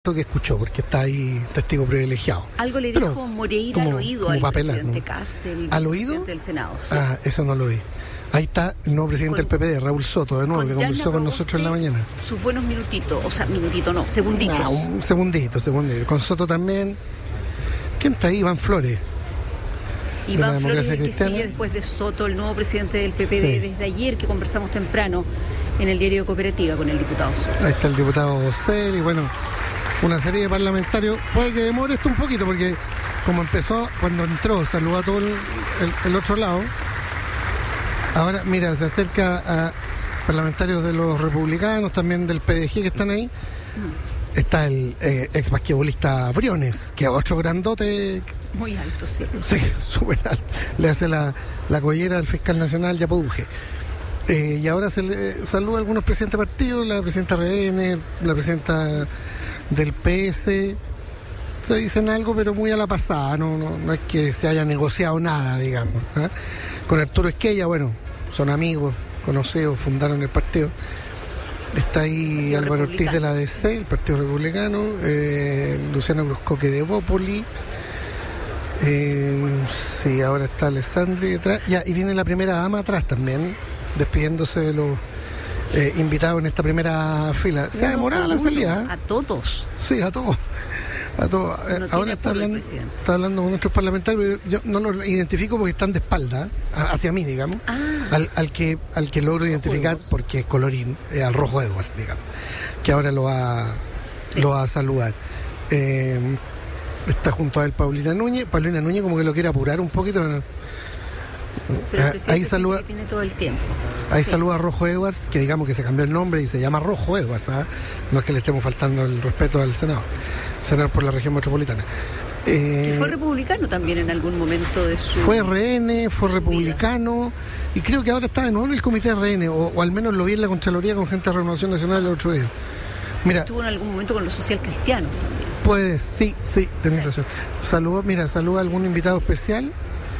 que escuchó, porque está ahí testigo privilegiado. Algo le Pero, dijo Moreira al oído al presidente Kast, el ¿al oído? presidente del Senado. Sí. Eso no lo vi. Ahí está el nuevo presidente del PPD, Raúl Soto, de nuevo, que conversó con nosotros en la mañana. Sus buenos minutitos, o sea, segunditos. Un segundito. Con Soto también. ¿Quién está ahí? Iván Flores. Iván Flores, el que sigue después de Soto, el nuevo presidente del PPD, sí. Desde ayer, que conversamos temprano en el diario Cooperativa con el diputado Soto. Ahí está el diputado Cel y bueno, una serie de parlamentarios. Puede que demore esto un poquito porque como empezó, cuando entró, saludó a todo el otro lado. Ahora, mira, se acerca a parlamentarios de los republicanos, también del PDG que están ahí. Está el ex basquetbolista Briones, que es otro grandote. Muy alto, sí. Sí, súper alto. Le hace la collera al fiscal nacional Yapoduje. Y ahora se le saluda a algunos presidentes de partidos, la presidenta RN, la presidenta del PS. Se dicen algo, pero muy a la pasada, no es que se haya negociado nada, digamos. Con Arturo Esquella, bueno, son amigos, conocidos, fundaron el partido. Está ahí Álvaro Ortiz de la DC, el Partido Republicano, Luciano Cruzcoque de Bópoli. Sí, ahora está Alessandri detrás. Ya, y viene la primera dama atrás también, despidiéndose de los invitados en esta primera fila. Se ha demorado la salida. A todos. Sí, a todos. Ahora está hablando con nuestros parlamentarios. Yo no los identifico porque están de espalda hacia mí, digamos. Al que logro identificar porque es colorín, al Rojo Edwards, digamos, que ahora lo va a saludar. Está junto a él Paulina Núñez como que lo quiere apurar un poquito. Pero ahí saluda, que tiene todo el tiempo. Ahí saluda a Rojo Edwards, que digamos que se cambió el nombre y se llama Rojo Edwards, no es que le estemos faltando el respeto al senador por la región metropolitana. Que fue republicano también en algún momento de su... Fue RN, fue republicano, y creo que ahora está de nuevo en el comité RN, o al menos lo vi en la Contraloría con gente de Renovación Nacional el otro día. Mira, estuvo en algún momento con los socialcristianos también. Pues sí, tenés razón. Saluda a algún invitado especial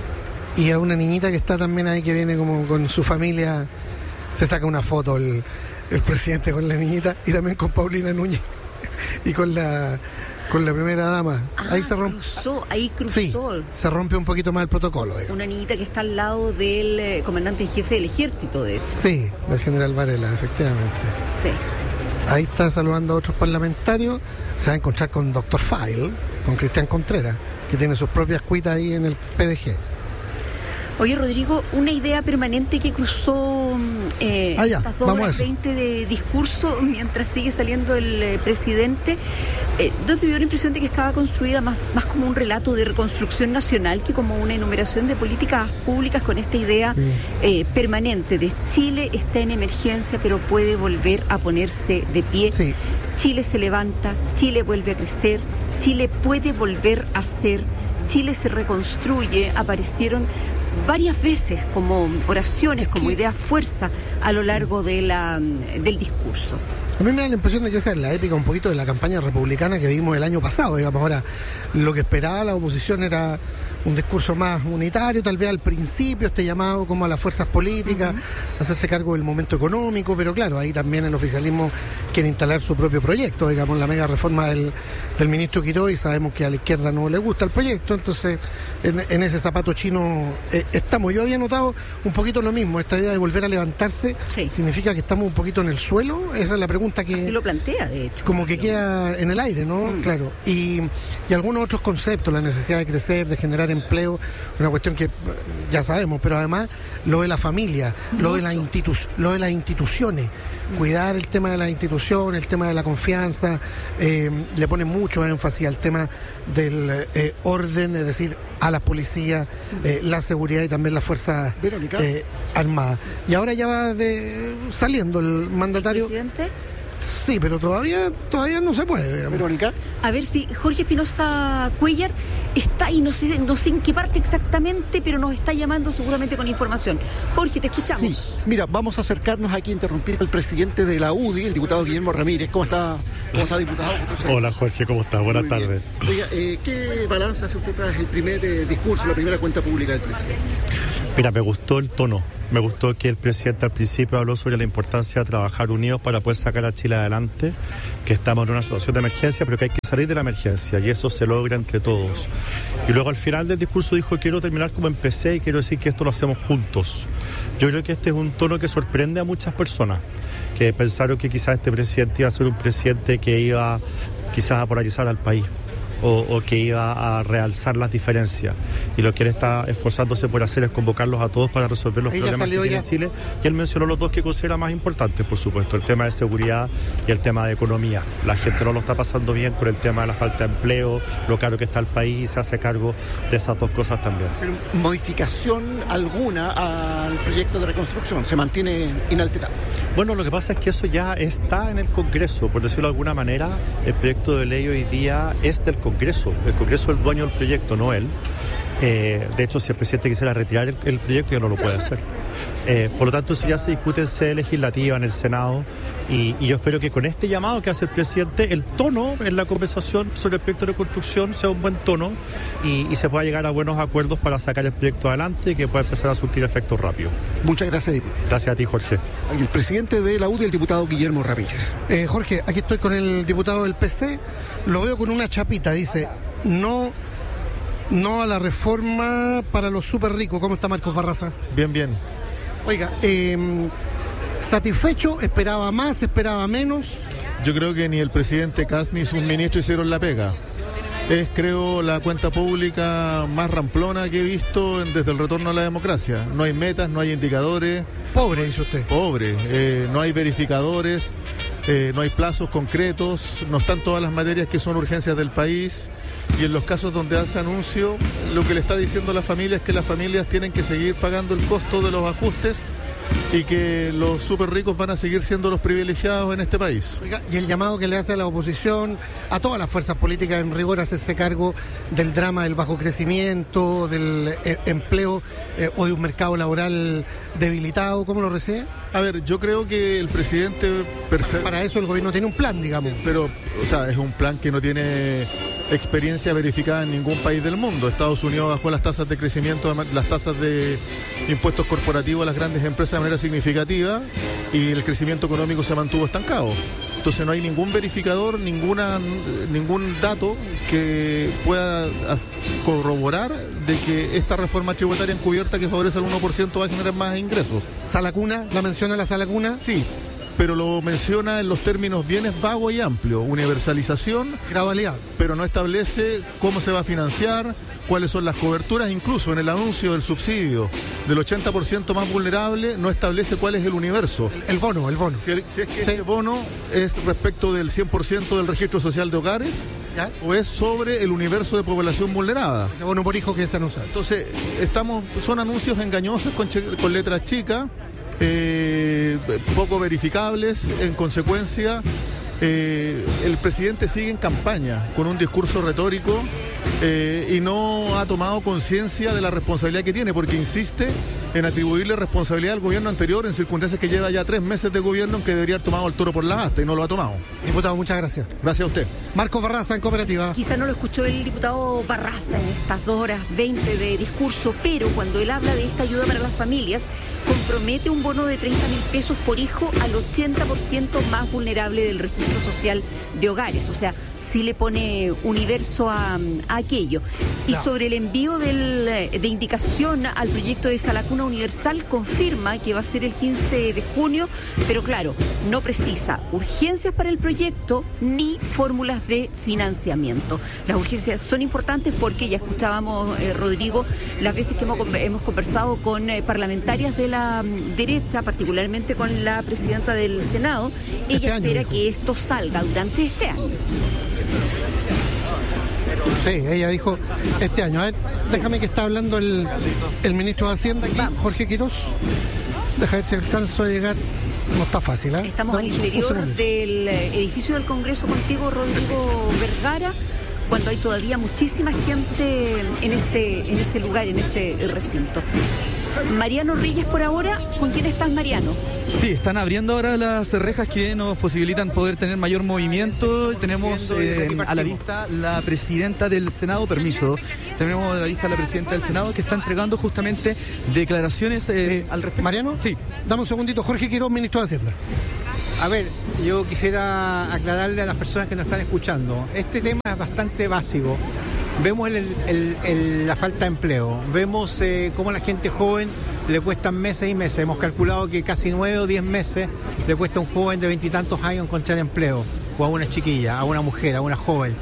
y a una niñita que está también ahí, que viene como con su familia. Se saca una foto el presidente con la niñita y también con Paulina Núñez y con la primera dama. Ahí se rompe. Cruzó. Sí, se rompe un poquito más el protocolo. Digamos. Una niñita que está al lado del comandante en jefe del ejército de eso. Sí, del general Varela, efectivamente. Sí. Ahí está saludando a otros parlamentarios. Se va a encontrar con Dr. File, con Cristian Contreras, que tiene sus propias cuitas ahí en el PDG. Oye, Rodrigo, una idea permanente que cruzó estas 2 horas 20 de discurso mientras sigue saliendo el presidente. ¿No te dio la impresión de que estaba construida más como un relato de reconstrucción nacional que como una enumeración de políticas públicas con esta idea permanente de Chile está en emergencia pero puede volver a ponerse de pie? Sí. Chile se levanta, Chile vuelve a crecer, Chile puede volver a ser, Chile se reconstruye. Aparecieron varias veces como oraciones, como ideas fuerza a lo largo de del discurso. A mí me da la impresión de que esa es la épica un poquito de la campaña republicana que vimos el año pasado, digamos. Ahora, lo que esperaba la oposición era un discurso más unitario, tal vez al principio, este llamado como a las fuerzas políticas, hacerse cargo del momento económico, pero claro, ahí también el oficialismo quiere instalar su propio proyecto, digamos, la mega reforma del ministro Quiroz, y sabemos que a la izquierda no le gusta el proyecto, entonces en ese zapato chino estamos. Yo había notado un poquito lo mismo, esta idea de volver a levantarse, significa que estamos un poquito en el suelo. Esa es la pregunta que... Así lo plantea, de hecho. Como que queda en el aire, ¿no? Claro. Y algunos otros conceptos, la necesidad de crecer, de generar empleo, una cuestión que ya sabemos, pero además lo de la familia, lo de las instituciones, cuidar el tema de las instituciones, el tema de la confianza, le pone mucho énfasis al tema del orden, es decir, a las policías, la seguridad y también las fuerzas armadas. Y ahora ya va saliendo el mandatario. ¿El presidente? Sí, pero todavía no se puede, digamos. Verónica. A ver si Jorge Espinosa Cuéllar está ahí, no sé en qué parte exactamente, pero nos está llamando seguramente con información. Jorge, te escuchamos. Sí, mira, vamos a acercarnos aquí a interrumpir al presidente de la UDI, el diputado Guillermo Ramírez. ¿Cómo está, diputado? Hola, Jorge, ¿cómo estás? Buenas tardes. Oiga, ¿qué balance hace usted tras el primer discurso, la primera cuenta pública del presidente? Mira, me gustó el tono Me gustó que el presidente al principio habló sobre la importancia de trabajar unidos para poder sacar a Chile adelante, que estamos en una situación de emergencia, pero que hay que salir de la emergencia, y eso se logra entre todos. Y luego al final del discurso dijo: quiero terminar como empecé y quiero decir que esto lo hacemos juntos. Yo creo que este es un tono que sorprende a muchas personas, que pensaron que quizás este presidente iba a ser un presidente que iba quizás a polarizar al país, o que iba a realzar las diferencias, y lo que él está esforzándose por hacer es convocarlos a todos para resolver los problemas que tiene Chile, y él mencionó los dos que considera más importantes, por supuesto, el tema de seguridad y el tema de economía. La gente no lo está pasando bien con el tema de la falta de empleo, lo caro que está el país, y se hace cargo de esas dos cosas también. Pero modificación alguna al proyecto de reconstrucción, se mantiene inalterado. Bueno, lo que pasa es que eso ya está en el Congreso, por decirlo de alguna manera. El proyecto de ley hoy día es del Congreso. El Congreso es el dueño del proyecto, no él. De hecho, si el presidente quisiera retirar el proyecto, ya no lo puede hacer. Por lo tanto, eso ya se discute en sede legislativa, en el Senado, y yo espero que con este llamado que hace el presidente, el tono en la conversación sobre el proyecto de reconstrucción sea un buen tono, y se pueda llegar a buenos acuerdos para sacar el proyecto adelante y que pueda empezar a surtir efectos rápidos. Muchas gracias, diputado. Gracias a ti, Jorge. El presidente de la UDI, el diputado Guillermo Ramírez. Jorge, aquí estoy con el diputado del PC, lo veo con una chapita, dice: no a la reforma para los súper ricos. ¿Cómo está Marcos Barraza? Bien. Oiga, ¿satisfecho? ¿Esperaba más? ¿Esperaba menos? Yo creo que ni el presidente Kast ni sus ministros hicieron la pega. Es, creo, la cuenta pública más ramplona que he visto desde el retorno a la democracia. No hay metas, no hay indicadores. Pobre, dice usted. Pobre. No hay verificadores, no hay plazos concretos, no están todas las materias que son urgencias del país. Y en los casos donde hace anuncio, lo que le está diciendo a la familia es que las familias tienen que seguir pagando el costo de los ajustes y que los súper ricos van a seguir siendo los privilegiados en este país. Oiga, y el llamado que le hace a la oposición, a todas las fuerzas políticas en rigor, a hacerse cargo del drama del bajo crecimiento, del empleo o de un mercado laboral debilitado, ¿cómo lo recibe? A ver, yo creo que el presidente... Para eso el gobierno tiene un plan, digamos. Pero, o sea, es un plan que no tiene experiencia verificada en ningún país del mundo. Estados Unidos bajó las tasas de crecimiento, las tasas de impuestos corporativos a las grandes empresas de manera significativa, y el crecimiento económico se mantuvo estancado. Entonces no hay ningún verificador, ningún dato que pueda corroborar de que esta reforma tributaria encubierta que favorece al 1% va a generar más ingresos. ¿Sala cuna? ¿La menciona la sala cuna? Sí, pero lo menciona en los términos bienes vago y amplio, universalización, gradualidad, pero no establece cómo se va a financiar, cuáles son las coberturas. Incluso en el anuncio del subsidio del 80% más vulnerable no establece cuál es el universo. El bono. Si es que ese bono es respecto del 100% del registro social de hogares, ¿ya?, o es sobre el universo de población vulnerada. Ese bono por hijo que se anuncia. Entonces, son anuncios engañosos con letras chicas, poco verificables. En consecuencia, el presidente sigue en campaña con un discurso retórico y no ha tomado conciencia de la responsabilidad que tiene, porque insiste en atribuirle responsabilidad al gobierno anterior en circunstancias que lleva ya 3 meses de gobierno en que debería haber tomado el toro por la asta y no lo ha tomado. Diputado, muchas gracias. Gracias a usted. Marcos Barraza, en Cooperativa. Quizá no lo escuchó el diputado Barraza en estas 2 horas 20 de discurso, pero cuando él habla de esta ayuda para las familias, compromete un bono de 30.000 pesos por hijo al 80% más vulnerable del registro social de hogares. O sea, sí le pone universo a aquello. Y no. Sobre el envío de indicación al proyecto de Sala Cuna Universal, confirma que va a ser el 15 de junio, pero claro, no precisa urgencias para el proyecto ni fórmulas de financiamiento. Las urgencias son importantes porque ya escuchábamos, Rodrigo, las veces que hemos conversado con parlamentarias de la derecha, particularmente con la presidenta del Senado, ella espera que esto salga durante este año. Sí, ella dijo este año. A ver, déjame que está hablando el ministro de Hacienda aquí, Jorge Quirós. Deja ver si alcanzo a llegar. No está fácil, ¿eh? Estamos al interior del edificio del Congreso contigo, Rodrigo Vergara, cuando hay todavía muchísima gente en ese lugar, en ese recinto. Mariano Reyes por ahora. ¿Con quién estás, Mariano? Sí, están abriendo ahora las rejas que nos posibilitan poder tener mayor movimiento. Tenemos a la vista la presidenta del Senado, permiso. Tenemos a la vista la presidenta del Senado que está entregando justamente declaraciones al respecto. Mariano, sí. Dame un segundito. Jorge Quiroz, ministro de Hacienda. A ver, yo quisiera aclararle a las personas que nos están escuchando. Este tema es bastante básico. Vemos la falta de empleo, vemos cómo a la gente joven le cuestan meses y meses. Hemos calculado que casi 9 o 10 meses le cuesta a un joven de 20 y tantos años encontrar empleo, o a una chiquilla, a una mujer, a una joven.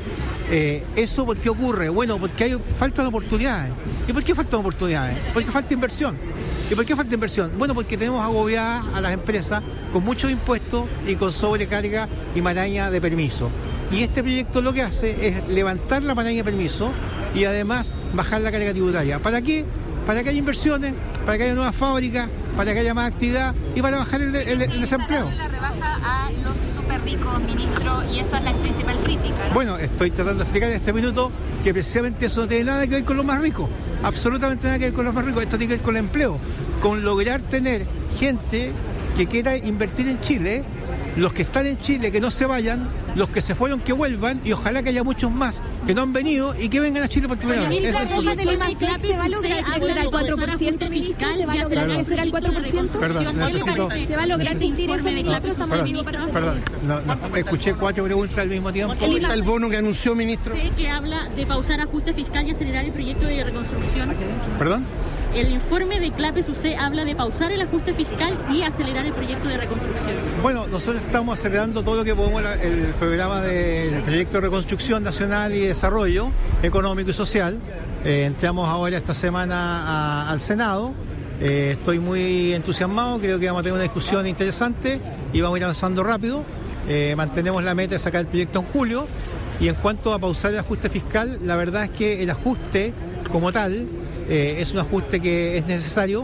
¿Eso por qué ocurre? Bueno, porque hay falta de oportunidades. ¿Y por qué faltan oportunidades? Porque falta inversión. ¿Y por qué falta inversión? Bueno, porque tenemos agobiadas a las empresas con muchos impuestos y con sobrecarga y maraña de permiso. Y este proyecto lo que hace es levantar la maraña de permiso y además bajar la carga tributaria. ¿Para qué? Para que haya inversiones, para que haya nuevas fábricas, para que haya más actividad y para bajar el desempleo. La rebaja a los súper ricos, ministro, y esa es la principal crítica, ¿no? Bueno, estoy tratando de explicar en este minuto que precisamente eso no tiene nada que ver con los más ricos, absolutamente nada que ver con los más ricos. Esto tiene que ver con el empleo, con lograr tener gente que quiera invertir en Chile, los que están en Chile que no se vayan, los que se fueron que vuelvan, y ojalá que haya muchos más que no han venido y que vengan a Chile por primera vez. ¿Se va a lograr acceder al 4% fiscal? ¿Será el 4%? Perdón, necesito... ¿Se va a lograr distinguir eso de clape? Perdón, no, escuché 4 preguntas al mismo tiempo. El bono que anunció, ministro. Sé que habla de pausar ajuste fiscal y acelerar el proyecto de reconstrucción. ¿Perdón? El informe de Clapes UC habla de pausar el ajuste fiscal y acelerar el proyecto de reconstrucción. Bueno, nosotros estamos acelerando todo lo que podemos, el programa del proyecto de reconstrucción nacional y desarrollo económico y social. Entramos ahora esta semana al Senado. Estoy muy entusiasmado, creo que vamos a tener una discusión interesante y vamos a ir avanzando rápido. Mantenemos la meta de sacar el proyecto en julio. Y en cuanto a pausar el ajuste fiscal, la verdad es que el ajuste como tal es un ajuste que es necesario,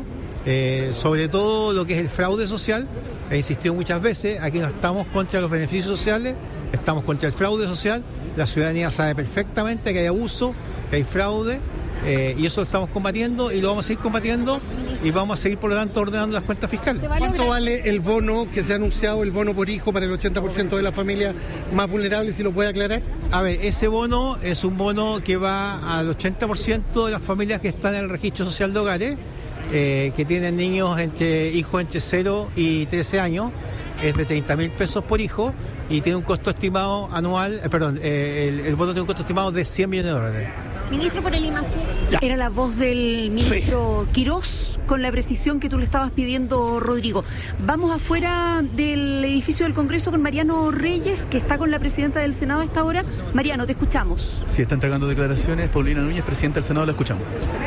sobre todo lo que es el fraude social. He insistido muchas veces, aquí no estamos contra los beneficios sociales, estamos contra el fraude social. La ciudadanía sabe perfectamente que hay abuso, que hay fraude, y eso lo estamos combatiendo y lo vamos a seguir combatiendo y vamos a seguir, por lo tanto, ordenando las cuentas fiscales. ¿Cuánto vale el bono que se ha anunciado, el bono por hijo para el 80% de las familias más vulnerables, si lo puede aclarar? A ver, ese bono es un bono que va al 80% de las familias que están en el registro social de hogares, que tienen hijos entre 0 y 13 años. Es de 30.000 pesos por hijo y tiene un costo estimado anual, el bono tiene un costo estimado de $100 millones. Ministro, por el IMACE. Era la voz del ministro Quiroz, con la precisión que tú le estabas pidiendo, Rodrigo. Vamos afuera del edificio del Congreso con Mariano Reyes, que está con la presidenta del Senado a esta hora. Mariano, te escuchamos. Sí, está entregando declaraciones. Paulina Núñez, presidenta del Senado, la escuchamos.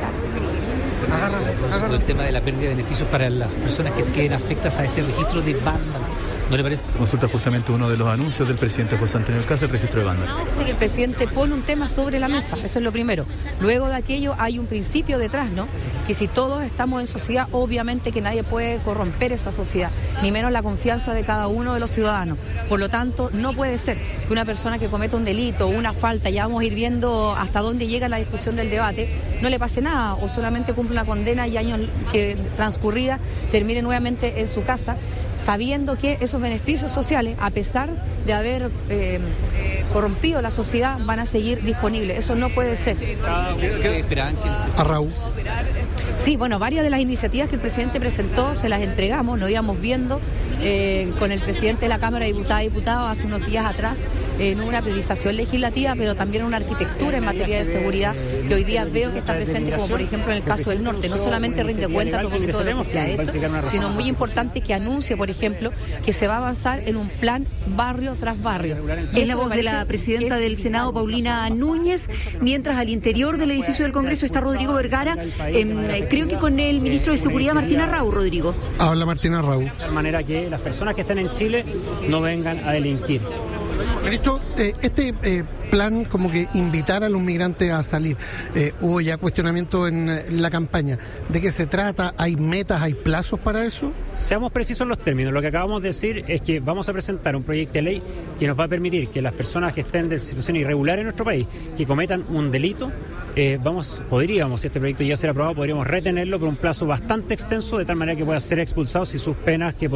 Agárralo. El tema de la pérdida de beneficios para las personas que queden afectadas a este registro de banda. ¿No le parece? Consulta justamente uno de los anuncios del presidente José Antonio Caz, el registro de banda. Sí, que el presidente pone un tema sobre la mesa, eso es lo primero. Luego de aquello hay un principio detrás, ¿no? Que si todos estamos en sociedad, obviamente que nadie puede corromper esa sociedad, ni menos la confianza de cada uno de los ciudadanos. Por lo tanto, no puede ser que una persona que cometa un delito o una falta, ya vamos a ir viendo hasta dónde llega la discusión del debate, no le pase nada o solamente cumple una condena y años que transcurrida termine nuevamente en su casa, sabiendo que esos beneficios sociales, a pesar de haber corrompido la sociedad, van a seguir disponibles. Eso no puede ser. ¿Qué esperan? A Raúl. Sí, bueno, varias de las iniciativas que el presidente presentó se las entregamos, nos íbamos viendo con el presidente de la Cámara de Diputadas y Diputados hace unos días atrás, en una priorización legislativa, pero también una arquitectura en materia de seguridad que hoy día veo que está presente, como por ejemplo en el caso del norte. No solamente rinde cuenta a propósito de lo que se ha hecho, sino muy importante que anuncie, por ejemplo, que se va a avanzar en un plan barrio tras barrio. Y es la voz de la presidenta del Senado, Paulina Núñez, mientras al interior del edificio del Congreso está Rodrigo Vergara, creo que con el ministro de Seguridad, Martín Arrau, Rodrigo. Habla Martín Arrau. De tal manera que las personas que están en Chile no vengan a delinquir. Ministro, este plan como que invitar a los migrantes a salir, hubo ya cuestionamiento en la campaña. ¿De qué se trata? ¿Hay metas, hay plazos para eso? Seamos precisos en los términos. Lo que acabamos de decir es que vamos a presentar un proyecto de ley que nos va a permitir que las personas que estén en situación irregular en nuestro país, que cometan un delito, si este proyecto ya será aprobado, podríamos retenerlo por un plazo bastante extenso, de tal manera que pueda ser expulsado si sus penas que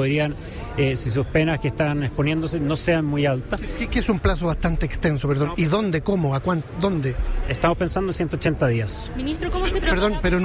están exponiéndose no sean muy altas. ¿Qué es un plazo bastante extenso, perdón? ¿Y dónde, cómo, a cuánto, dónde? Estamos pensando en 180 días. Ministro, ¿cómo se prepara? Perdón, pero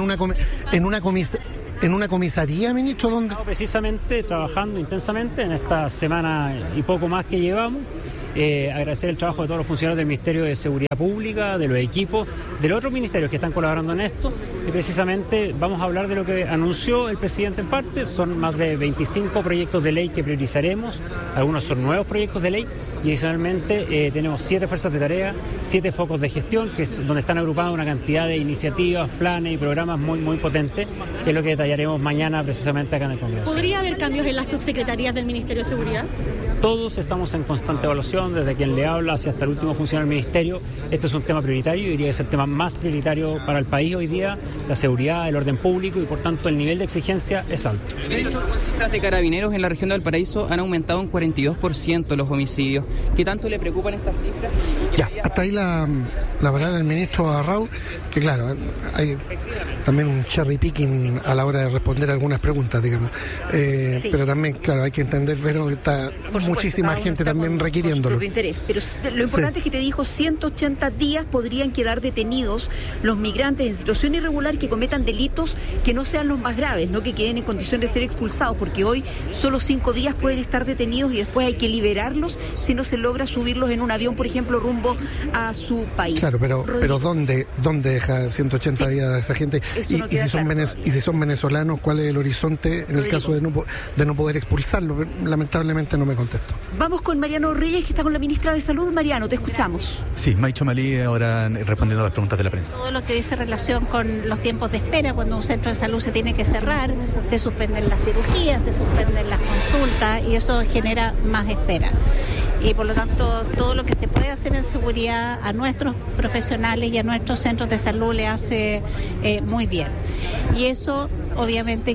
¿en una comisaría, ministro? ¿Dónde? Estamos precisamente trabajando intensamente en esta semana y poco más que llevamos. Agradecer el trabajo de todos los funcionarios del Ministerio de Seguridad Pública, de los equipos, de los otros ministerios que están colaborando en esto, y precisamente vamos a hablar de lo que anunció el presidente en parte. Son más de 25 proyectos de ley que priorizaremos, algunos son nuevos proyectos de ley, y adicionalmente tenemos 7 fuerzas de tarea, 7 focos de gestión, donde están agrupadas una cantidad de iniciativas, planes y programas muy, muy potentes, que es lo que detallaremos mañana precisamente acá en el Congreso. ¿Podría haber cambios en las subsecretarías del Ministerio de Seguridad? Todos estamos en constante evaluación, desde quien le habla hasta el último funcionario del Ministerio. Este es un tema prioritario, y diría que es el tema más prioritario para el país hoy día, la seguridad, el orden público, y por tanto el nivel de exigencia es alto. Según cifras de Carabineros, en la región de Valparaíso han aumentado un 42% los homicidios. ¿Qué tanto le preocupan estas cifras? Ya, hasta ahí la palabra del ministro Arrau, que claro, hay también un cherry picking a la hora de responder algunas preguntas, digamos. Sí. Pero también, claro, hay que entender, pero que está muchísima gente también requiriéndolo. Por interés. Pero lo importante es que te dijo 180 días podrían quedar detenidos los migrantes en situación irregular que cometan delitos que no sean los más graves, no que queden en condición de ser expulsados, porque hoy solo 5 días pueden estar detenidos y después hay que liberarlos si no se logra subirlos en un avión, por ejemplo, rumbo a su país. Claro, pero ¿dónde deja 180 días a esa gente? Y si son venezolanos, ¿cuál es el horizonte en el caso de no poder expulsarlos? Lamentablemente no me contesto. Vamos con Mariano Reyes, que está con la ministra de Salud. Mariano, te escuchamos. Sí, Maicho Malí ahora respondiendo a las preguntas de la prensa. Todo lo que dice relación con los tiempos de espera, cuando un centro de salud se tiene que cerrar, se suspenden las cirugías, se suspenden las consultas, y eso genera más espera. Y por lo tanto, todo lo que se puede hacer en seguridad a nuestros profesionales y a nuestros centros de salud le hace muy bien. Y eso, obviamente,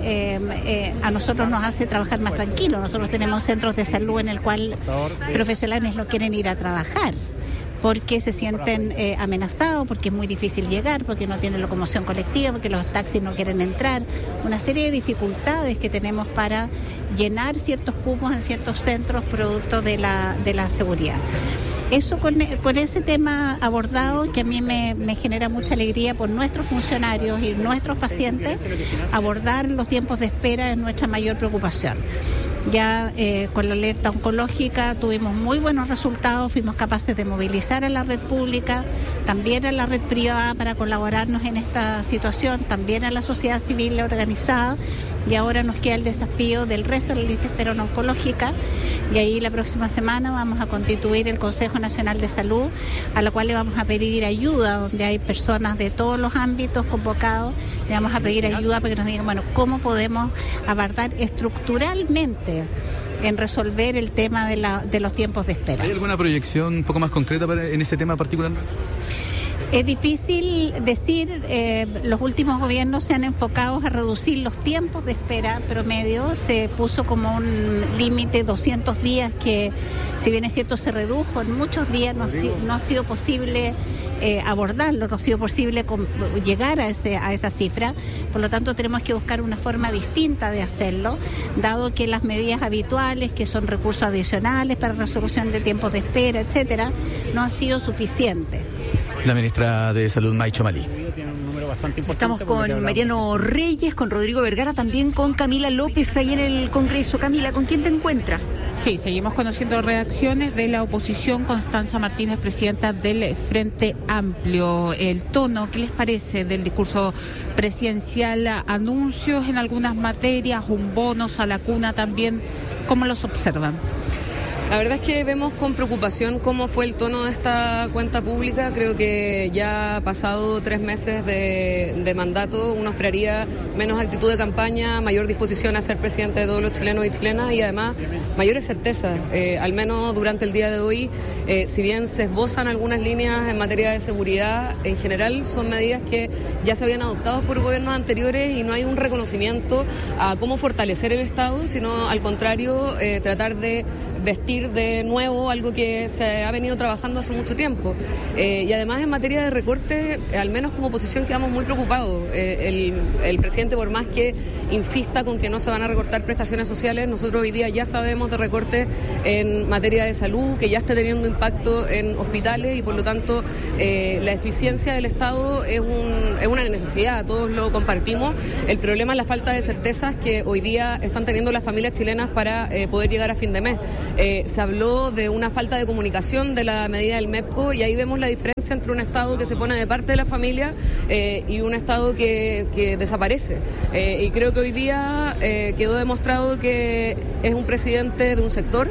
que a nosotros nos hace trabajar más tranquilo. Nosotros tenemos centros de salud en el cual profesionales no quieren ir a trabajar porque se sienten amenazados, porque es muy difícil llegar, porque no tienen locomoción colectiva, porque los taxis no quieren entrar. Una serie de dificultades que tenemos para llenar ciertos cupos en ciertos centros producto de la seguridad. Eso con ese tema abordado, que a mí me genera mucha alegría por nuestros funcionarios y nuestros pacientes, abordar los tiempos de espera es nuestra mayor preocupación. Ya con la alerta oncológica tuvimos muy buenos resultados, fuimos capaces de movilizar a la red pública, también a la red privada para colaborarnos en esta situación, también a la sociedad civil organizada, y ahora nos queda el desafío del resto de la lista de espera oncológica, y ahí la próxima semana vamos a constituir el Consejo Nacional de Salud, a la cual le vamos a pedir ayuda, donde hay personas de todos los ámbitos convocados, le vamos a pedir ayuda para que nos digan, bueno, cómo podemos abordar estructuralmente en resolver el tema de los tiempos de espera. ¿Hay alguna proyección un poco más concreta en ese tema particular? Es difícil decir, los últimos gobiernos se han enfocado a reducir los tiempos de espera promedio, se puso como un límite 200 días que, si bien es cierto, se redujo, en muchos días no ha sido posible abordarlo, no ha sido posible llegar a esa cifra, por lo tanto tenemos que buscar una forma distinta de hacerlo, dado que las medidas habituales, que son recursos adicionales para resolución de tiempos de espera, etcétera, no han sido suficientes. La ministra de Salud, Maicho Malí. Estamos con Mariano Reyes, con Rodrigo Vergara, también con Camila López ahí en el Congreso. Camila, ¿con quién te encuentras? Sí, seguimos conociendo reacciones de la oposición. Constanza Martínez, presidenta del Frente Amplio. El tono, ¿qué les parece del discurso presidencial? Anuncios en algunas materias, un bono a la cuna también. ¿Cómo los observan? La verdad es que vemos con preocupación cómo fue el tono de esta cuenta pública. Creo que ya pasado 3 meses de mandato, uno esperaría menos actitud de campaña, mayor disposición a ser presidente de todos los chilenos y chilenas, y además mayores certezas. Al menos durante el día de hoy, si bien se esbozan algunas líneas en materia de seguridad, en general son medidas que ya se habían adoptado por gobiernos anteriores y no hay un reconocimiento a cómo fortalecer el Estado, sino al contrario, tratar de vestir de nuevo algo que se ha venido trabajando hace mucho tiempo. Y además en materia de recortes, al menos como oposición quedamos muy preocupados. El presidente, por más que insista con que no se van a recortar prestaciones sociales, nosotros hoy día ya sabemos de recortes en materia de salud, que ya está teniendo impacto en hospitales y por lo tanto la eficiencia del Estado es una necesidad, todos lo compartimos. El problema es la falta de certezas que hoy día están teniendo las familias chilenas para poder llegar a fin de mes. Se habló de una falta de comunicación de la medida del MEPCO y ahí vemos la diferencia entre un Estado que se pone de parte de la familia y un Estado que desaparece. Y creo que hoy día quedó demostrado que es un presidente de un sector,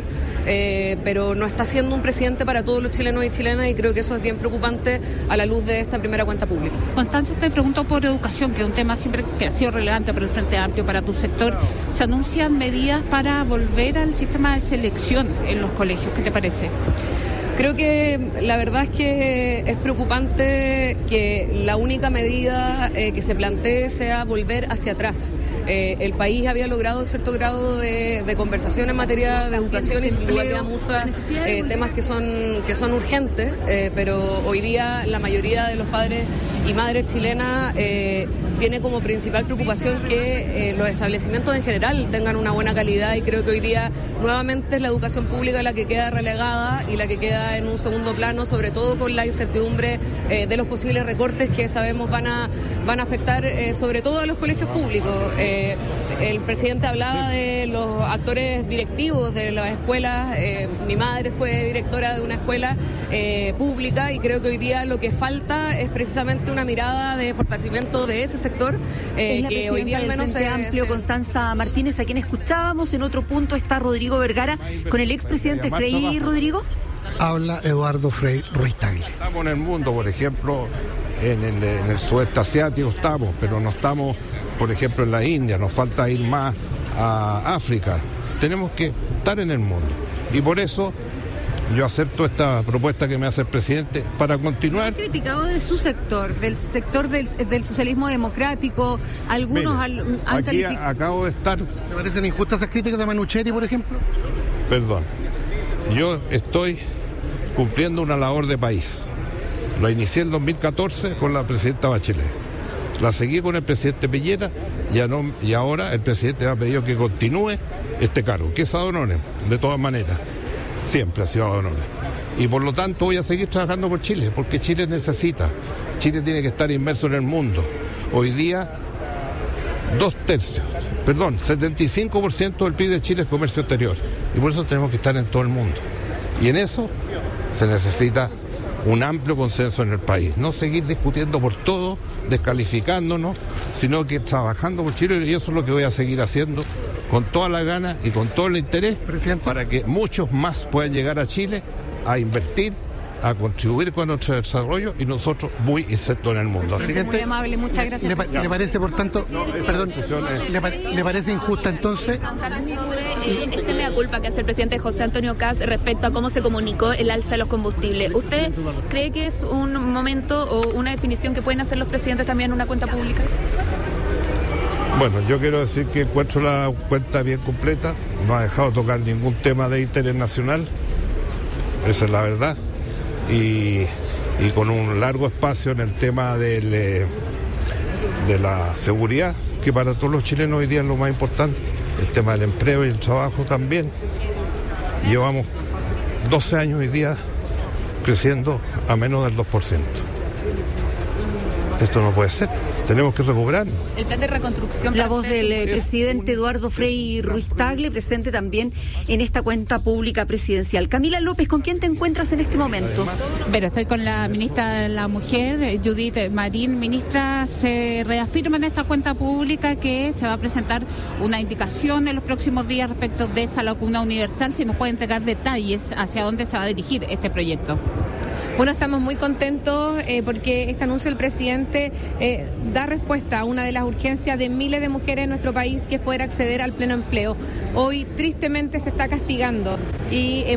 pero no está siendo un presidente para todos los chilenos y chilenas, y creo que eso es bien preocupante a la luz de esta primera cuenta pública. Constanza, te pregunto por educación, que es un tema siempre que ha sido relevante para el Frente Amplio, para tu sector. ¿Se anuncian medidas para volver al sistema de selección en los colegios? ¿Qué te parece? Creo que la verdad es que es preocupante que la única medida que se plantee sea volver hacia atrás. El país había logrado cierto grado de conversación en materia de educación y sin duda quedan muchos temas que son urgentes, pero hoy día la mayoría de los padres y madres chilenas tiene como principal preocupación que los establecimientos en general tengan una buena calidad, y creo que hoy día nuevamente es la educación pública la que queda relegada y la que queda en un segundo plano, sobre todo con la incertidumbre de los posibles recortes que sabemos van a afectar sobre todo a los colegios públicos. El presidente hablaba de los actores directivos de las escuelas. Mi madre fue directora de una escuela pública y creo que hoy día lo que falta es precisamente una mirada de fortalecimiento de ese sector, que hoy día al menos Frente Amplio, Constanza Martínez, a quien escuchábamos. En otro punto está Rodrigo Vergara con el expresidente Frei. Rodrigo. Habla Eduardo Frei Ruiz-Tagle. Estamos en el mundo, por ejemplo, en el sudeste asiático estamos, pero no estamos, por ejemplo, en la India, nos falta ir más a África. Tenemos que estar en el mundo. Y por eso yo acepto esta propuesta que me hace el presidente para continuar. ¿Ha criticado de su sector, del sector del socialismo democrático? Algunos han calificado. Acabo de estar. ¿Te parecen injustas esas críticas de Manucheri, por ejemplo? Perdón. Yo estoy cumpliendo una labor de país. La inicié en 2014 con la presidenta Bachelet. La seguí con el presidente Piñera y ahora el presidente me ha pedido que continúe este cargo, que es ad honorem, de todas maneras. Siempre ha sido ad honorem. Y por lo tanto voy a seguir trabajando por Chile, porque Chile necesita. Chile tiene que estar inmerso en el mundo. Hoy día, 75% del PIB de Chile es comercio exterior. Y por eso tenemos que estar en todo el mundo. Y en eso se necesita un amplio consenso en el país. No seguir discutiendo por todo, descalificándonos, sino que trabajando por Chile, y eso es lo que voy a seguir haciendo con toda la gana y con todo el interés, presidente, para que muchos más puedan llegar a Chile a invertir, a contribuir con nuestro desarrollo, y nosotros muy insertos en el mundo. Así muy amable, muchas gracias. ¿Le parece, por tanto, ¿le parece injusta entonces? Sobre mea culpa que hace el presidente José Antonio Kast respecto a cómo se comunicó el alza de los combustibles. ¿Usted cree que es un momento o una definición que pueden hacer los presidentes también en una cuenta pública? Bueno, yo quiero decir que encuentro la cuenta bien completa, no ha dejado tocar ningún tema de interés nacional, esa es la verdad. Y con un largo espacio en el tema de la seguridad, que para todos los chilenos hoy día es lo más importante, el tema del empleo y el trabajo también. Llevamos 12 años hoy día creciendo a menos del 2%. Esto no puede ser. Tenemos que recuperar. El plan de reconstrucción. La voz del presidente Eduardo Frei Ruiz-Tagle, presente también en esta cuenta pública presidencial. Camila López, ¿con quién te encuentras en este momento? Pero estoy con la ministra de la Mujer, Judith Marín. Ministra, se reafirma en esta cuenta pública que se va a presentar una indicación en los próximos días respecto de esa lacuna universal. Si nos puede entregar detalles hacia dónde se va a dirigir este proyecto. Bueno, estamos muy contentos porque este anuncio del presidente da respuesta a una de las urgencias de miles de mujeres en nuestro país, que es poder acceder al pleno empleo. Hoy tristemente se está castigando y muchas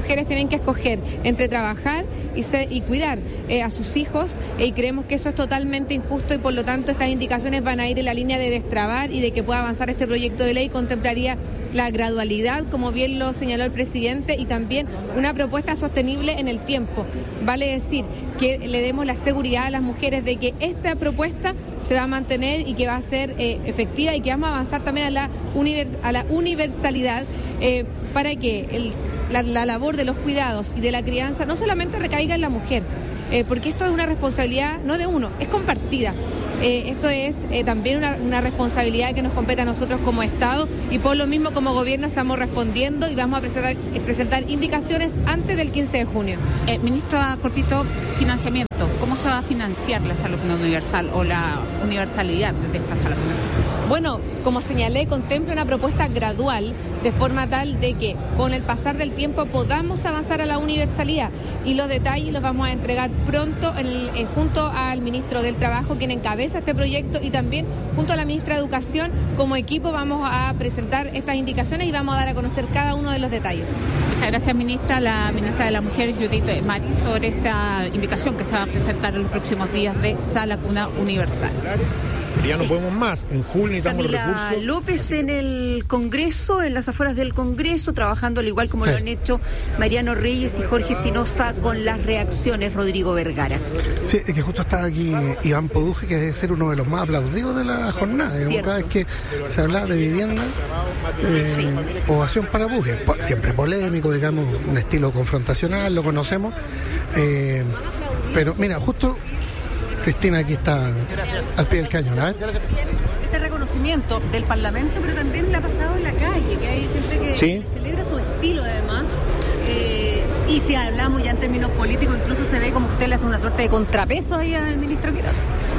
mujeres tienen que escoger entre trabajar y cuidar a sus hijos, y creemos que eso es totalmente injusto, y por lo tanto estas indicaciones van a ir en la línea de destrabar y de que pueda avanzar este proyecto de ley. Contemplaría la gradualidad, como bien lo señaló el presidente, y también una propuesta sostenible en el tiempo. Vale decir que le demos la seguridad a las mujeres de que esta propuesta se va a mantener y que va a ser efectiva, y que vamos a avanzar también a la universalidad para que la labor de los cuidados y de la crianza no solamente recaiga en la mujer, porque esto es una responsabilidad no de uno, es compartida. Esto es también una responsabilidad que nos compete a nosotros como Estado, y por lo mismo como gobierno estamos respondiendo y vamos a presentar indicaciones antes del 15 de junio. Ministra, cortito, financiamiento. ¿Cómo se va a financiar la salud universal o la universalidad de esta salud? Bueno, como señalé, contempla una propuesta gradual, de forma tal de que con el pasar del tiempo podamos avanzar a la universalidad, y los detalles los vamos a entregar pronto junto al ministro del Trabajo, quien encabeza este proyecto, y también junto a la ministra de Educación. Como equipo vamos a presentar estas indicaciones y vamos a dar a conocer cada uno de los detalles. Muchas gracias, ministra. La ministra de la Mujer, Judith Mari, sobre esta indicación que se va a presentar en los próximos días de Sala Cuna Universal. Ya no podemos más. En julio necesitamos recursos. Camila López en el Congreso, en las afueras del Congreso, trabajando al igual como lo han hecho Mariano Reyes y Jorge Espinosa con las reacciones. Rodrigo Vergara. Sí, es que justo está aquí Iván Poduje, que debe ser uno de los más aplaudidos de la jornada. Cada vez que se habla de vivienda, ovación para Poduje. Siempre polémico, digamos, un estilo confrontacional, lo conocemos. Pero mira, justo Cristina aquí está al pie del cañón. Ese reconocimiento del Parlamento, pero también le ha pasado en la calle, que hay gente que celebra su estilo además. Y si hablamos ya en términos políticos, incluso se ve como usted le hace una suerte de contrapeso ahí al ministro Quiroz.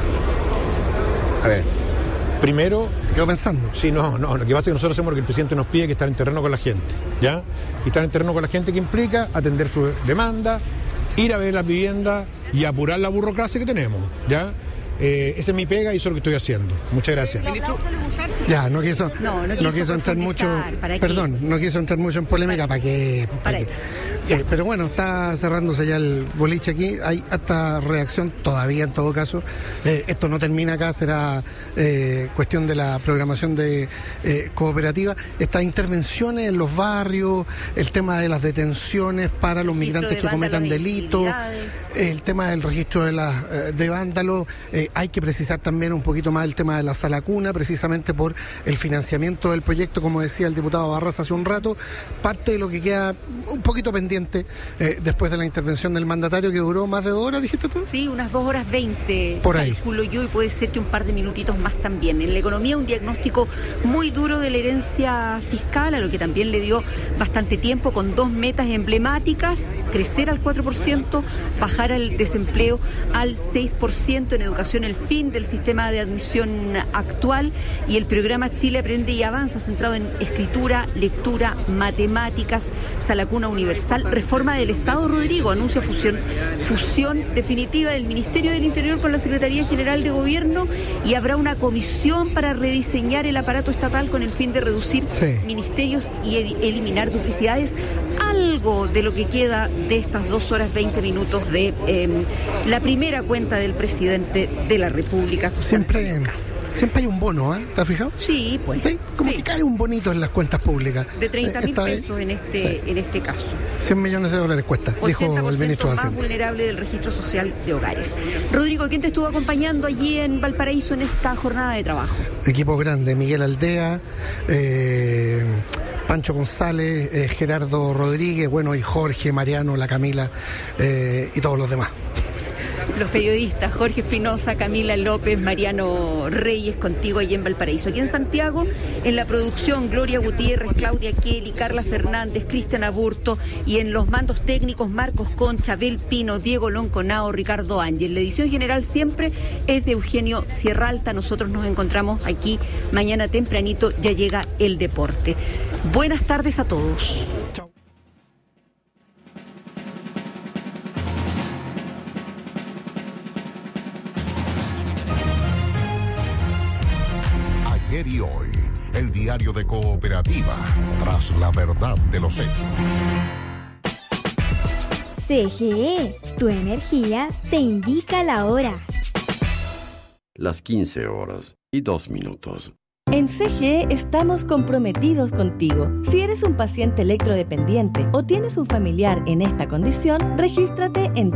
A ver, primero... ¿Qué va pensando? Sí, no, lo que pasa es que nosotros hacemos lo que el presidente nos pide, que estar en terreno con la gente, ¿ya? Y estar en terreno con la gente, que implica atender su demanda, ir a ver las viviendas y apurar la burocracia que tenemos, ¿ya? Esa es mi pega y eso es lo que estoy haciendo. Muchas gracias. Ya, no quiso entrar mucho. No quiso entrar mucho en polémica. ¿Para qué? Pero bueno, está cerrándose ya el boliche aquí. Hay hasta reacción todavía, en todo caso. Esto no termina acá, será cuestión de la programación de cooperativa. Estas intervenciones en los barrios, el tema de las detenciones para los migrantes que cometan delitos, el tema del registro de vándalos. Hay que precisar también un poquito más el tema de la Sala Cuna, precisamente por el financiamiento del proyecto, como decía el diputado Barras hace un rato, parte de lo que queda un poquito pendiente después de la intervención del mandatario, que duró más de 2 horas, ¿dijiste tú? Sí, unas 2 horas 20, por ahí. Calculo yo, y puede ser que un par de minutitos más también. En la economía, un diagnóstico muy duro de la herencia fiscal, a lo que también le dio bastante tiempo, con 2 metas emblemáticas: crecer al 4%, bajar el desempleo al 6%, en educación el fin del sistema de admisión actual, y el programa Chile Aprende y Avanza, centrado en escritura, lectura, matemáticas, Sala Cuna Universal, reforma del Estado. Rodrigo anuncia fusión definitiva del Ministerio del Interior con la Secretaría General de Gobierno, y habrá una comisión para rediseñar el aparato estatal con el fin de reducir ministerios y eliminar duplicidades. Algo de lo que queda de estas 2 horas 20 minutos de la primera cuenta del presidente de la República, José Antonio Kast. Siempre hay un bono, ¿te has fijado? Sí, pues. Sí, como que cae un bonito en las cuentas públicas. De 30.000 pesos en este caso. 100 millones de dólares cuesta, dijo el ministro de Hacienda. Más vulnerable del registro social de hogares. Rodrigo, ¿quién te estuvo acompañando allí en Valparaíso en esta jornada de trabajo? Equipo grande: Miguel Aldea, Pancho González, Gerardo Rodríguez, y Jorge, Mariano, la Camila y todos los demás. Los periodistas Jorge Espinosa, Camila López, Mariano Reyes, contigo allí en Valparaíso. Aquí en Santiago, en la producción, Gloria Gutiérrez, Claudia Kelly, Carla Fernández, Cristian Aburto, y en los mandos técnicos, Marcos Concha, Abel Pino, Diego Lonconao, Ricardo Ángel. La edición general siempre es de Eugenio Sierralta. Nosotros nos encontramos aquí mañana tempranito, ya llega el deporte. Buenas tardes a todos. Chao. Ayer y hoy, el diario de Cooperativa, tras la verdad de los hechos. CGE, tu energía te indica la hora. Las 15:02. En CGE estamos comprometidos contigo. Si eres un paciente electrodependiente o tienes un familiar en esta condición, regístrate en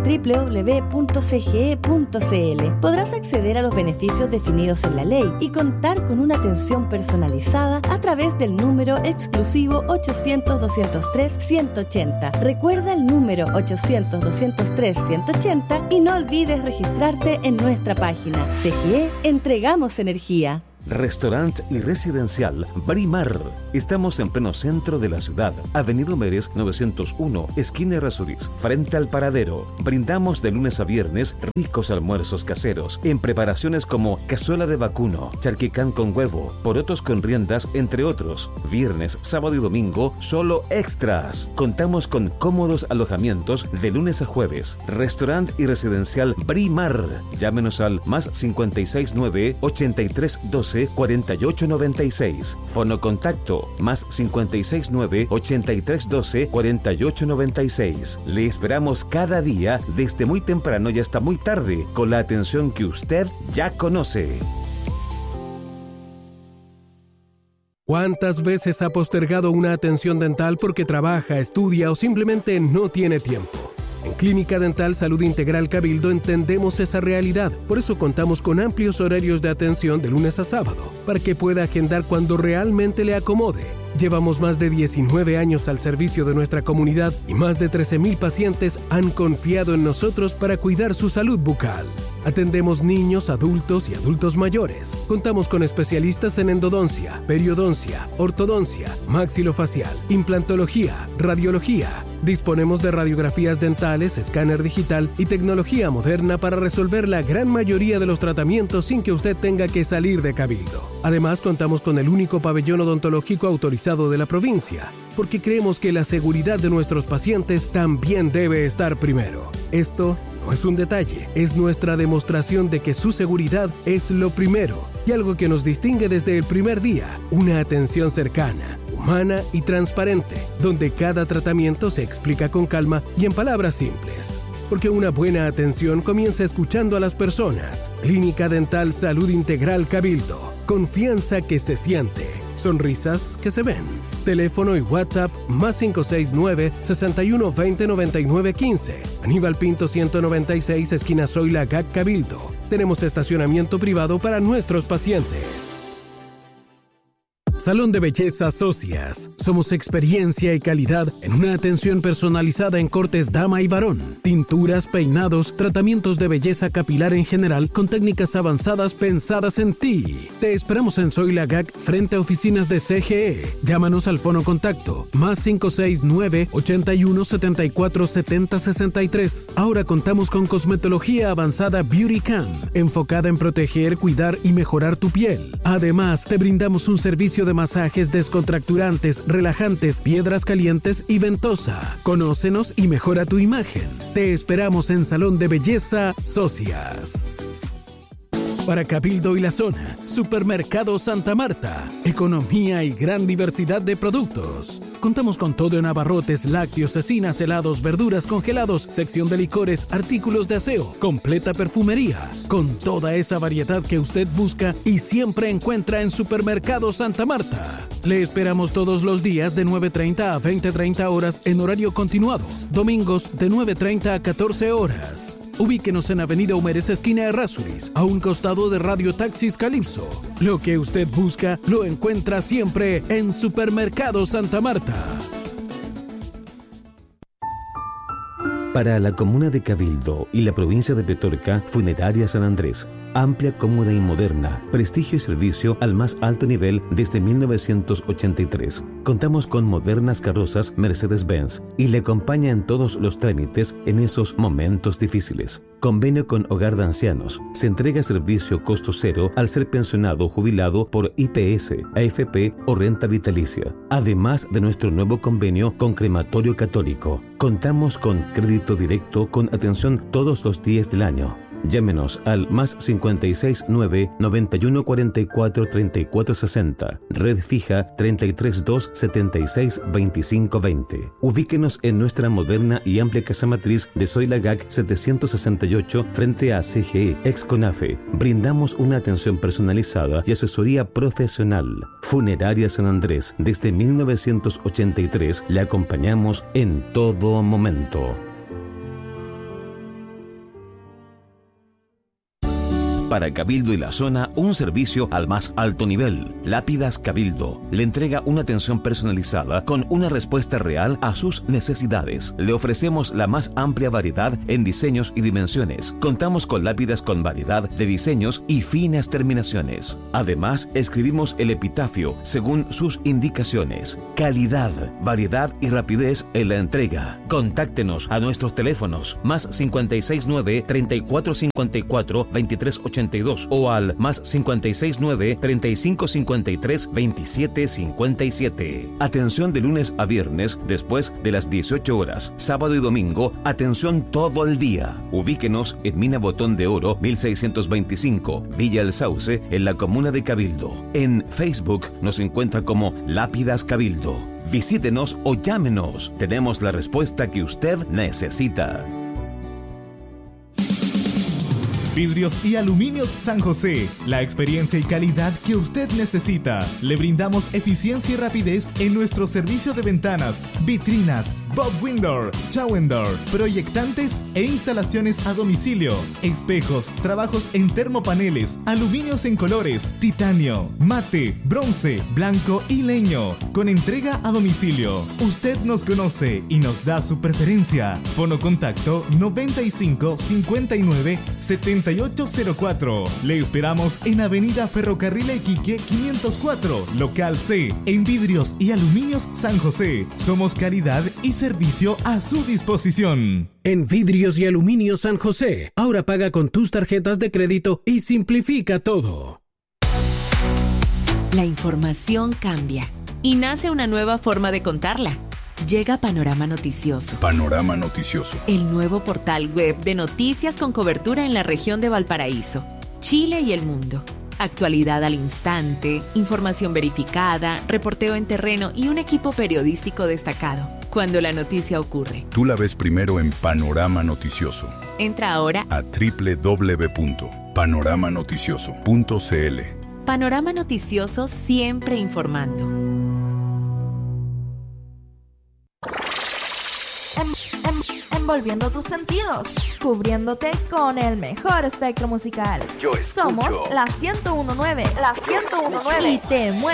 www.cge.cl. Podrás acceder a los beneficios definidos en la ley y contar con una atención personalizada a través del número exclusivo 800-203-180. Recuerda el número 800-203-180 y no olvides registrarte en nuestra página. CGE, entregamos energía. Restaurante y residencial Brimar. Estamos en pleno centro de la ciudad. Avenida Mérez 901, esquina Errázuriz, frente al paradero. Brindamos de lunes a viernes ricos almuerzos caseros en preparaciones como cazuela de vacuno, charquicán con huevo, porotos con riendas, entre otros. Viernes, sábado y domingo, solo extras. Contamos con cómodos alojamientos de lunes a jueves. Restaurante y residencial Brimar. Llámenos al +569 8312 4896. Fono contacto +569 8312 4896. Le esperamos cada día desde muy temprano y hasta muy tarde con la atención que usted ya conoce. ¿Cuántas veces ha postergado una atención dental porque trabaja, estudia o simplemente no tiene tiempo? En Clínica Dental Salud Integral Cabildo entendemos esa realidad. Por eso contamos con amplios horarios de atención de lunes a sábado, para que pueda agendar cuando realmente le acomode. Llevamos más de 19 años al servicio de nuestra comunidad y más de 13,000 pacientes han confiado en nosotros para cuidar su salud bucal. Atendemos niños, adultos y adultos mayores. Contamos con especialistas en endodoncia, periodoncia, ortodoncia, maxilofacial, implantología, radiología. Disponemos de radiografías dentales, escáner digital y tecnología moderna para resolver la gran mayoría de los tratamientos sin que usted tenga que salir de Cabildo. Además, contamos con el único pabellón odontológico autorizado de la provincia, porque creemos que la seguridad de nuestros pacientes también debe estar primero. Esto no es un detalle, es nuestra demostración de que su seguridad es lo primero y algo que nos distingue desde el primer día, una atención cercana, humana y transparente, donde cada tratamiento se explica con calma y en palabras simples. Porque una buena atención comienza escuchando a las personas. Clínica Dental Salud Integral Cabildo. Confianza que se siente. Sonrisas que se ven. Teléfono y WhatsApp +569 6120 9915. Aníbal Pinto 196, esquina Zoila Gac Cabildo. Tenemos estacionamiento privado para nuestros pacientes. Salón de Belleza Socias. Somos experiencia y calidad en una atención personalizada en cortes dama y varón. Tinturas, peinados, tratamientos de belleza capilar en general con técnicas avanzadas pensadas en ti. Te esperamos en Zoila Gac frente a oficinas de CGE. Llámanos al fono contacto +569 81 74 70 63. Ahora contamos con cosmetología avanzada Beauty Can, enfocada en proteger, cuidar y mejorar tu piel. Además, te brindamos un servicio de masajes descontracturantes, relajantes, piedras calientes y ventosa. Conócenos y mejora tu imagen. Te esperamos en Salón de Belleza Socias. Para Cabildo y la zona, Supermercado Santa Marta. Economía y gran diversidad de productos. Contamos con todo en abarrotes, lácteos, cecinas, helados, verduras, congelados, sección de licores, artículos de aseo, completa perfumería. Con toda esa variedad que usted busca y siempre encuentra en Supermercado Santa Marta. Le esperamos todos los días de 9:30 a 20:30 horas en horario continuado. Domingos de 9:30 a 14 horas. Ubíquenos en Avenida Humérez, esquina Errázuriz, a un costado de Radio Taxis Calipso. Lo que usted busca, lo encuentra siempre en Supermercado Santa Marta. Para la comuna de Cabildo y la provincia de Petorca, Funeraria San Andrés. Amplia, cómoda y moderna. Prestigio y servicio al más alto nivel desde 1983. Contamos con modernas carrozas Mercedes-Benz y le acompaña en todos los trámites en esos momentos difíciles. Convenio con Hogar de Ancianos. Se entrega servicio costo cero al ser pensionado o jubilado por IPS, AFP o renta vitalicia. Además de nuestro nuevo convenio con Crematorio Católico. Contamos con crédito directo con atención todos los días del año. Llámenos al +56 9 91 44 34 60. Red fija 33 2 76 25 20. Ubíquenos en nuestra moderna y amplia casa matriz de Soilagac 768 frente a CGE Exconafe. Brindamos una atención personalizada y asesoría profesional. Funeraria San Andrés, desde 1983 le acompañamos en todo momento. Para Cabildo y la zona, un servicio al más alto nivel. Lápidas Cabildo le entrega una atención personalizada con una respuesta real a sus necesidades. Le ofrecemos la más amplia variedad en diseños y dimensiones. Contamos con lápidas con variedad de diseños y finas terminaciones. Además, escribimos el epitafio según sus indicaciones. Calidad, variedad y rapidez en la entrega. Contáctenos a nuestros teléfonos +569 3454 2380 o al +569 3553 2757. Atención de lunes a viernes después de las 18 horas. Sábado y domingo, atención todo el día. Ubíquenos en Mina Botón de Oro 1625, Villa El Sauce, en la comuna de Cabildo. En Facebook nos encuentra como Lápidas Cabildo. Visítenos o llámenos. Tenemos la respuesta que usted necesita. Vidrios y Aluminios San José, la experiencia y calidad que usted necesita. Le brindamos eficiencia y rapidez en nuestro servicio de ventanas, vitrinas, Bob Window, Shower, proyectantes e instalaciones a domicilio, espejos, trabajos en termopaneles, aluminios en colores, titanio, mate, bronce, blanco y leño, con entrega a domicilio. Usted nos conoce y nos da su preferencia. Fono contacto 95 59 7804. Le esperamos en Avenida Ferrocarril Iquique 504, local C, en Vidrios y Aluminios San José. Somos calidad y servicio a su disposición. En Vidrios y Aluminios San José, ahora paga con tus tarjetas de crédito y simplifica todo. La información cambia y nace una nueva forma de contarla. Llega Panorama Noticioso. Panorama Noticioso. El nuevo portal web de noticias con cobertura en la región de Valparaíso, Chile y el mundo. Actualidad al instante, información verificada, reporteo en terreno y un equipo periodístico destacado. Cuando la noticia ocurre, tú la ves primero en Panorama Noticioso. Entra ahora a www.panoramanoticioso.cl. Panorama Noticioso, siempre informando. Envolviendo tus sentidos, cubriéndote con el mejor espectro musical. Somos la 101.9. La 101.9. Y te mueves.